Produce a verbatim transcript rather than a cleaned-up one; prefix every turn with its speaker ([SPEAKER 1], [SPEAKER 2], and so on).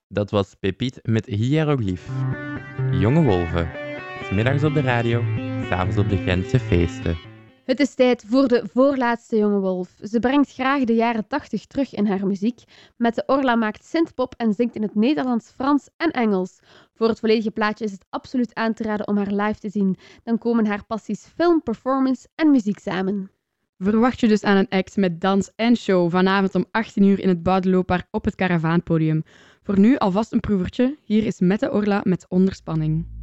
[SPEAKER 1] Dat was Pepite met Hieroglyph. Jonge Wolven. 's middags op de radio, 's avonds op de Gentse feesten.
[SPEAKER 2] Het is tijd voor de voorlaatste Jonge Wolf. Ze brengt graag de jaren tachtig terug in haar muziek. Met de Orla maakt synthpop en zingt in het Nederlands, Frans en Engels. Voor het volledige plaatje is het absoluut aan te raden om haar live te zien. Dan komen haar passies film, performance en muziek samen.
[SPEAKER 3] Verwacht je dus aan een act met dans en show vanavond om achttien uur in het Boudelooppark op het Caravaanpodium. Voor nu alvast een proevertje. Hier is Mette Orla met Onderspanning.